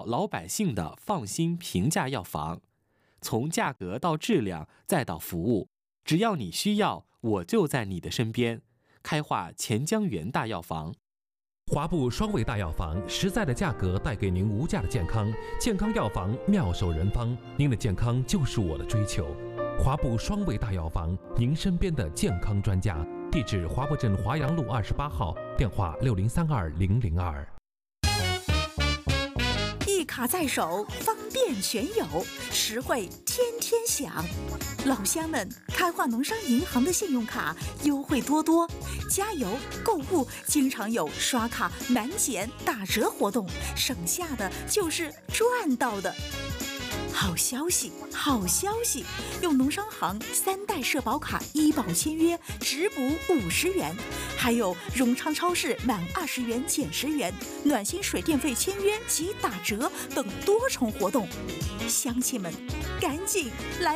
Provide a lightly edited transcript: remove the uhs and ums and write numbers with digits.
老百姓的放心平价药房，从价格到质量再到服务，只要你需要，我就在你的身边。开化钱江源大药房。 华埠双味大药房，实在的价格带给您无价的健康。健康药房妙手人方，您的健康就是我的追求。华埠双味大药房，您身边的健康专家。地址：华埠镇华阳路28号，电话6032-002。 一卡在手，方便全有，实惠天天享。老乡们，开化农商银行的信用卡优惠多多，加油购物经常有刷卡满减打折活动，省下的就是赚到的。好消息，好消息！用农商行3代社保卡医保签约，直补50元；还有荣昌超市满20元减10元，暖心水电费签约及打折等多重活动。乡亲们，赶紧来